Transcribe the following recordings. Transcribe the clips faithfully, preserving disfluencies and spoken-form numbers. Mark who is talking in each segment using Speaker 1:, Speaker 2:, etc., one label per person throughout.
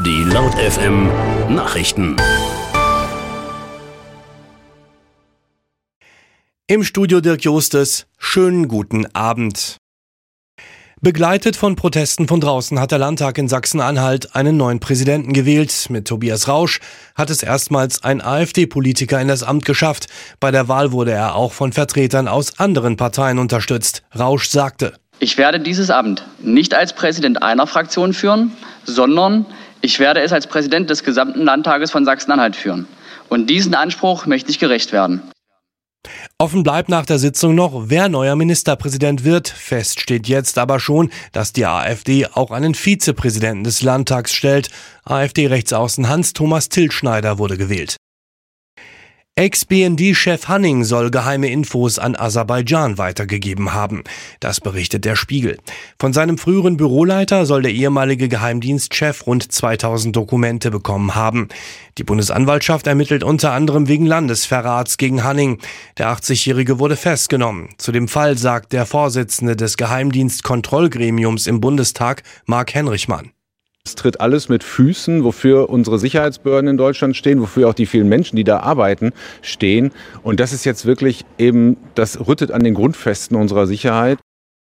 Speaker 1: Die Laut F M Nachrichten.
Speaker 2: Im Studio Dirk Justes. Schönen guten Abend. Begleitet von Protesten von draußen hat der Landtag in Sachsen-Anhalt einen neuen Präsidenten gewählt. Mit Tobias Rausch hat es erstmals ein AfD-Politiker in das Amt geschafft. Bei der Wahl wurde er auch von Vertretern aus anderen Parteien unterstützt. Rausch sagte:
Speaker 3: Ich werde dieses Amt nicht als Präsident einer Fraktion führen, sondern ich werde es als Präsident des gesamten Landtages von Sachsen-Anhalt führen. Und diesen Anspruch möchte ich gerecht werden.
Speaker 2: Offen bleibt nach der Sitzung noch, wer neuer Ministerpräsident wird. Fest steht jetzt aber schon, dass die AfD auch einen Vizepräsidenten des Landtags stellt. AfD-Rechtsaußen Hans-Thomas Tilschneider wurde gewählt. Ex-B N D-Chef Hanning soll geheime Infos an Aserbaidschan weitergegeben haben. Das berichtet der Spiegel. Von seinem früheren Büroleiter soll der ehemalige Geheimdienstchef rund zweitausend Dokumente bekommen haben. Die Bundesanwaltschaft ermittelt unter anderem wegen Landesverrats gegen Hanning. Der achtzigjährige wurde festgenommen. Zu dem Fall sagt der Vorsitzende des Geheimdienstkontrollgremiums im Bundestag, Marc Henrichmann:
Speaker 4: Es tritt alles mit Füßen, wofür unsere Sicherheitsbehörden in Deutschland stehen, wofür auch die vielen Menschen, die da arbeiten, stehen. Und das ist jetzt wirklich eben, das rüttet an den Grundfesten unserer Sicherheit.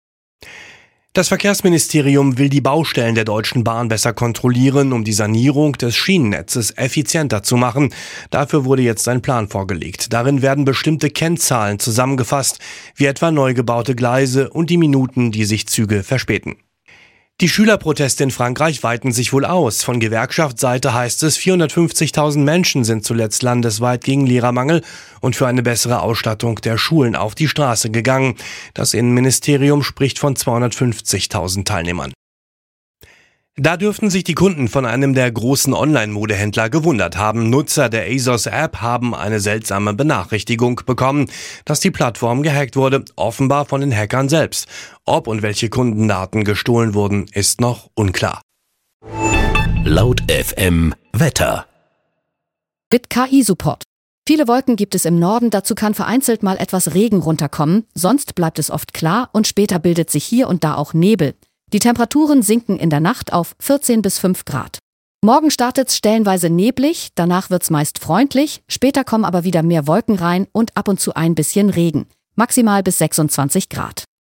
Speaker 2: Das Verkehrsministerium will die Baustellen der Deutschen Bahn besser kontrollieren, um die Sanierung des Schienennetzes effizienter zu machen. Dafür wurde jetzt ein Plan vorgelegt. Darin werden bestimmte Kennzahlen zusammengefasst, wie etwa neu gebaute Gleise und die Minuten, die sich Züge verspäten. Die Schülerproteste in Frankreich weiten sich wohl aus. Von Gewerkschaftsseite heißt es, vierhundertfünfzigtausend Menschen sind zuletzt landesweit gegen Lehrermangel und für eine bessere Ausstattung der Schulen auf die Straße gegangen. Das Innenministerium spricht von zweihundertfünfzigtausend Teilnehmern. Da dürften sich die Kunden von einem der großen Online-Modehändler gewundert haben. Nutzer der ASOS-App haben eine seltsame Benachrichtigung bekommen, dass die Plattform gehackt wurde, offenbar von den Hackern selbst. Ob und welche Kundendaten gestohlen wurden, ist noch unklar.
Speaker 1: Laut F M Wetter.
Speaker 5: Mit K I-Support. Viele Wolken gibt es im Norden, dazu kann vereinzelt mal etwas Regen runterkommen, sonst bleibt es oft klar und später bildet sich hier und da auch Nebel. Die Temperaturen sinken in der Nacht auf vierzehn bis fünf Grad. Morgen startet's stellenweise neblig, danach wird's meist freundlich, später kommen aber wieder mehr Wolken rein und ab und zu ein bisschen Regen. Maximal bis sechsundzwanzig Grad.